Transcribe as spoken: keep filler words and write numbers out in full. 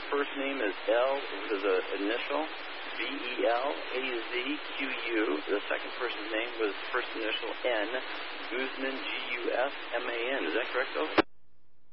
first name is L, with an initial, V E L A Z Q U. The second person's name was first initial N, Guzman, G U S M A N. Is that correct, though?